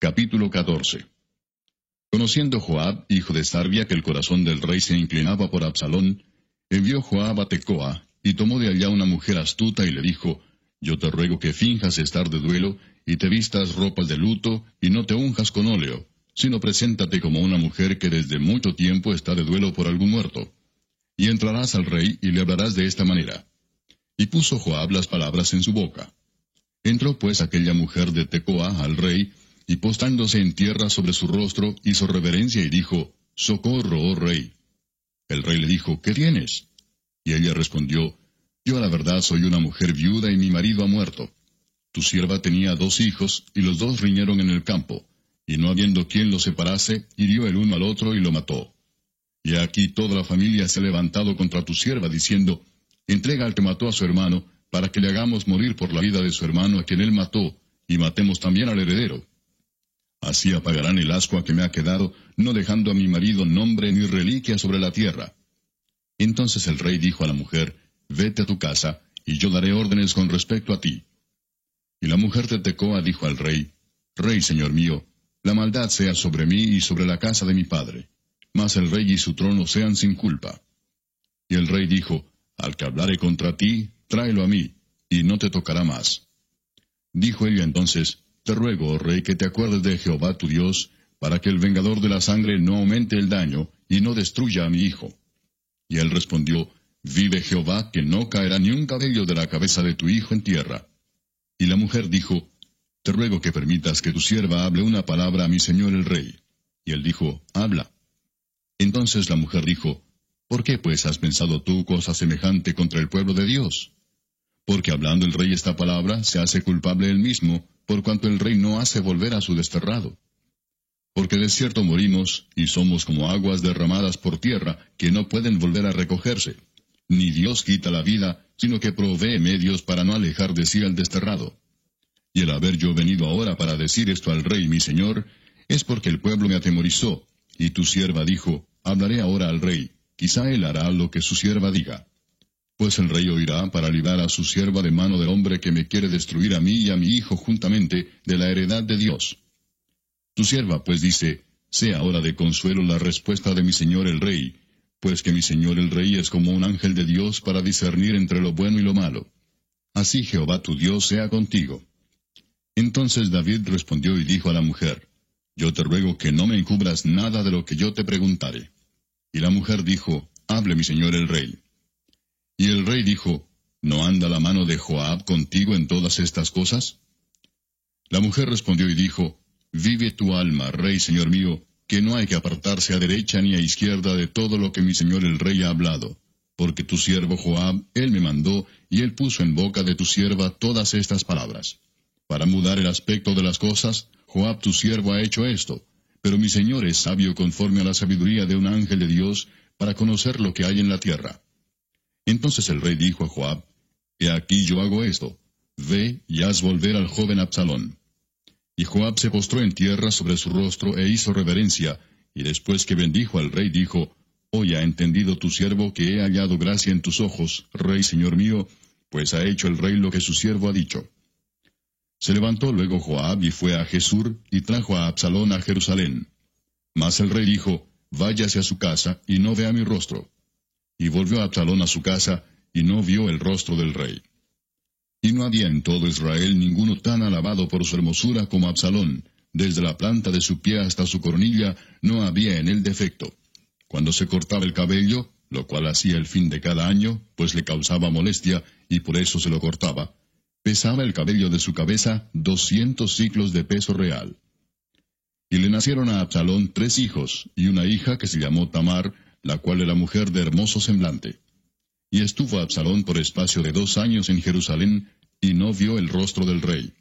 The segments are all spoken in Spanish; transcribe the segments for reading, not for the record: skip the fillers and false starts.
Capítulo 14. Conociendo Joab, hijo de Sarvia, que el corazón del rey se inclinaba por Absalón, envió Joab a Tecoa, y tomó de allá una mujer astuta, y le dijo, Yo te ruego que finjas estar de duelo, y te vistas ropas de luto, y no te unjas con óleo, sino preséntate como una mujer que desde mucho tiempo está de duelo por algún muerto. Y entrarás al rey, y le hablarás de esta manera. Y puso Joab las palabras en su boca. Entró pues aquella mujer de Tecoa al rey, y postrándose en tierra sobre su rostro, hizo reverencia y dijo, Socorro, oh rey. El rey le dijo, ¿qué tienes? Y ella respondió, Yo a la verdad soy una mujer viuda y mi marido ha muerto. Tu sierva tenía 2 hijos, y los 2 riñeron en el campo, y no habiendo quien los separase, hirió el uno al otro y lo mató. Y aquí toda la familia se ha levantado contra tu sierva, diciendo, Entrega al que mató a su hermano, para que le hagamos morir por la vida de su hermano a quien él mató, y matemos también al heredero. Así apagarán el ascua que me ha quedado, no dejando a mi marido nombre ni reliquia sobre la tierra. Entonces el rey dijo a la mujer, Vete a tu casa, y yo daré órdenes con respecto a ti. Y la mujer de Tecoa dijo al rey, Rey, señor mío, la maldad sea sobre mí y sobre la casa de mi padre, mas el rey y su trono sean sin culpa. Y el rey dijo, Al que hablare contra ti, tráelo a mí, y no te tocará más. Dijo ella entonces, Te ruego, oh rey, que te acuerdes de Jehová tu Dios, para que el vengador de la sangre no aumente el daño, y no destruya a mi hijo. Y él respondió, Vive Jehová, que no caerá ni un cabello de la cabeza de tu hijo en tierra. Y la mujer dijo, Te ruego que permitas que tu sierva hable una palabra a mi señor el rey. Y él dijo, Habla. Entonces la mujer dijo, ¿Por qué pues has pensado tú cosa semejante contra el pueblo de Dios? Porque hablando el rey esta palabra, se hace culpable él mismo, por cuanto el rey no hace volver a su desterrado. Porque de cierto morimos, y somos como aguas derramadas por tierra, que no pueden volver a recogerse. Ni Dios quita la vida, sino que provee medios para no alejar de sí al desterrado. Y el haber yo venido ahora para decir esto al rey mi señor, es porque el pueblo me atemorizó, y tu sierva dijo, Hablaré ahora al rey, quizá él hará lo que su sierva diga. Pues el rey oirá para librar a su sierva de mano del hombre que me quiere destruir a mí y a mi hijo juntamente de la heredad de Dios. Tu sierva pues dice, Sea ahora de consuelo la respuesta de mi señor el rey, pues que mi señor el rey es como un ángel de Dios para discernir entre lo bueno y lo malo. Así Jehová tu Dios sea contigo. Entonces David respondió y dijo a la mujer, Yo te ruego que no me encubras nada de lo que yo te preguntare. Y la mujer dijo, Hable mi señor el rey. Y el rey dijo, ¿No anda la mano de Joab contigo en todas estas cosas? La mujer respondió y dijo, Vive tu alma, rey señor mío, que no hay que apartarse a derecha ni a izquierda de todo lo que mi señor el rey ha hablado, porque tu siervo Joab, él me mandó, y él puso en boca de tu sierva todas estas palabras. Para mudar el aspecto de las cosas, Joab tu siervo ha hecho esto, pero mi señor es sabio conforme a la sabiduría de un ángel de Dios, para conocer lo que hay en la tierra. Entonces el rey dijo a Joab, He aquí yo hago esto, ve y haz volver al joven Absalón. Y Joab se postró en tierra sobre su rostro e hizo reverencia, y después que bendijo al rey dijo, Hoy ha entendido tu siervo que he hallado gracia en tus ojos, rey señor mío, pues ha hecho el rey lo que su siervo ha dicho. Se levantó luego Joab y fue a Jesur, y trajo a Absalón a Jerusalén. Mas el rey dijo, Váyase a su casa, y no vea mi rostro. Y volvió Absalón a su casa, y no vio el rostro del rey. Y no había en todo Israel ninguno tan alabado por su hermosura como Absalón. Desde la planta de su pie hasta su coronilla, no había en él defecto. Cuando se cortaba el cabello, lo cual hacía el fin de cada año, pues le causaba molestia, y por eso se lo cortaba, pesaba el cabello de su cabeza 200 siclos de peso real. Y le nacieron a Absalón 3 hijos, y una hija que se llamó Tamar, la cual era mujer de hermoso semblante. Y estuvo Absalón por espacio de 2 años en Jerusalén, y no vio el rostro del rey.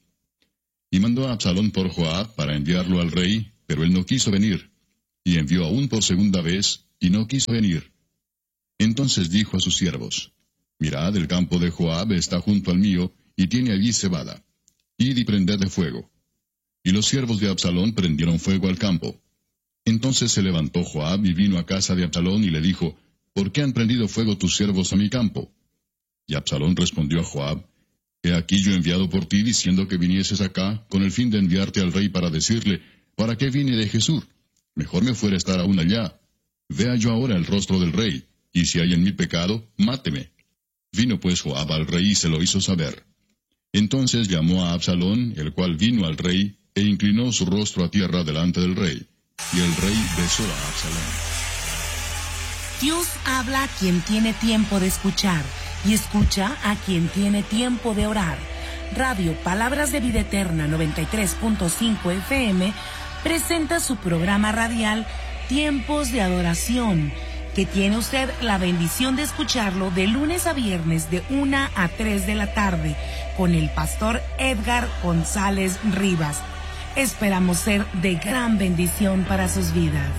Y mandó a Absalón por Joab para enviarlo al rey, pero él no quiso venir. Y envió aún por segunda vez, y no quiso venir. Entonces dijo a sus siervos, Mirad, el campo de Joab está junto al mío, y tiene allí cebada. Id y prended de fuego. Y los siervos de Absalón prendieron fuego al campo. Entonces se levantó Joab y vino a casa de Absalón y le dijo, ¿Por qué han prendido fuego tus siervos a mi campo? Y Absalón respondió a Joab, He aquí yo he enviado por ti diciendo que vinieses acá, con el fin de enviarte al rey para decirle, ¿para qué vine de Jesús? Mejor me fuera estar aún allá. Vea yo ahora el rostro del rey, y si hay en mí pecado, máteme. Vino pues Joab al rey y se lo hizo saber. Entonces llamó a Absalón, el cual vino al rey, e inclinó su rostro a tierra delante del rey. Y el rey besó a Absalón. Dios habla a quien tiene tiempo de escuchar, y escucha a quien tiene tiempo de orar. Radio Palabras de Vida Eterna 93.5 FM presenta su programa radial Tiempos de Adoración, que tiene usted la bendición de escucharlo de lunes a viernes de 1 a 3 de la tarde con el pastor Edgar González Rivas. Esperamos ser de gran bendición para sus vidas.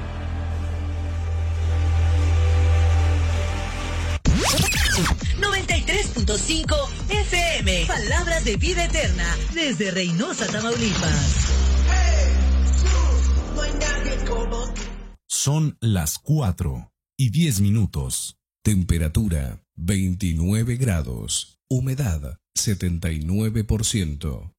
.5 FM, Palabras de Vida Eterna, desde Reynosa, Tamaulipas. Son las 4:10. Temperatura 29 grados. Humedad 79%.